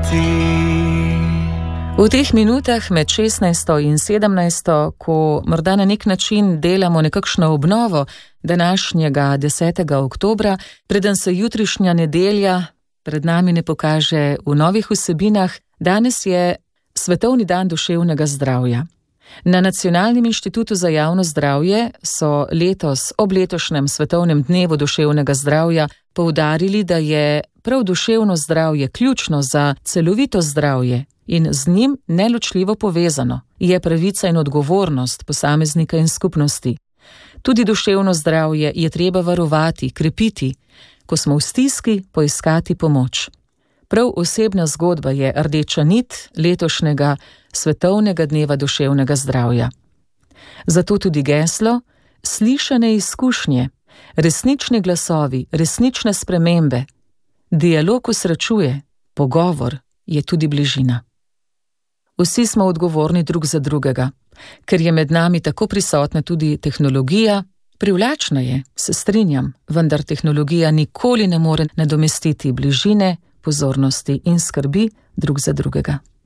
V teh minutah med 16. in 17., ko morda na nek način delamo nekakšno obnovo današnjega 10. oktobra, preden se jutrišnja nedelja pred nami ne pokaže v novih vsebinah, danes je Svetovni dan duševnega zdravja. Na Nacionalnem inštitutu za javno zdravje so letos ob letošnjem Svetovnem dnevu duševnega zdravja poudarili, da je prav duševno zdravje ključno za celovito zdravje in z njim neločljivo povezano, je pravica in odgovornost posameznika in skupnosti. Tudi duševno zdravje je treba varovati, krepiti, ko smo v stiski, poiskati pomoč. Prav osebna zgodba je rdeča nit letošnjega Svetovnega dneva duševnega zdravja. Zato tudi geslo: slišane izkušnje, resnični glasovi, resnične spremembe. Dialog usrečuje, pogovor je tudi bližina. Vsi smo odgovorni drug za drugega, ker je med nami tako prisotna tudi tehnologija. Privlačna je, se strinjam, vendar tehnologija nikoli ne more nadomestiti bližine, pozornosti in skrbi drug za drugega.